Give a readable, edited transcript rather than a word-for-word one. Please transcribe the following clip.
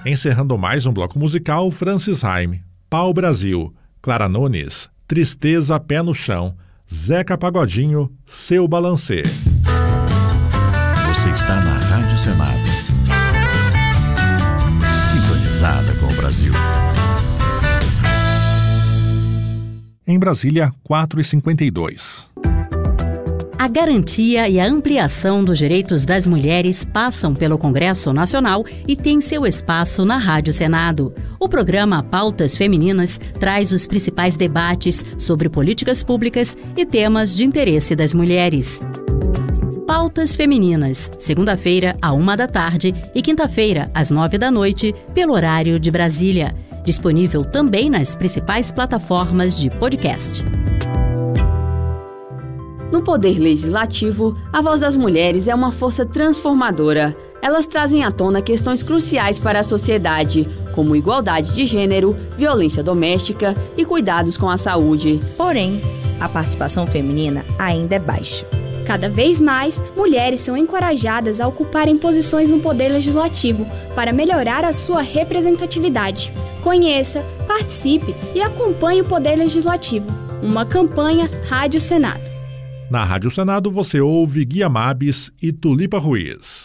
Encerrando mais um bloco musical, Francis Haim, Pau Brasil, Clara Nunes, Tristeza Pé no Chão, Zeca Pagodinho, Seu Balancê. Você está na Rádio Senado, sintonizada com o Brasil. Em Brasília, 4h52. A garantia e a ampliação dos direitos das mulheres passam pelo Congresso Nacional e tem seu espaço na Rádio Senado. O programa Pautas Femininas traz os principais debates sobre políticas públicas e temas de interesse das mulheres. Pautas Femininas, segunda-feira, à 13h e quinta-feira, às 21h, pelo horário de Brasília. Disponível também nas principais plataformas de podcast. No Poder Legislativo, a voz das mulheres é uma força transformadora. Elas trazem à tona questões cruciais para a sociedade, como igualdade de gênero, violência doméstica e cuidados com a saúde. Porém, a participação feminina ainda é baixa. Cada vez mais, mulheres são encorajadas a ocuparem posições no Poder Legislativo para melhorar a sua representatividade. Conheça, participe e acompanhe o Poder Legislativo. Uma campanha Rádio Senado. Na Rádio Senado você ouve Guia Mabes e Tulipa Ruiz.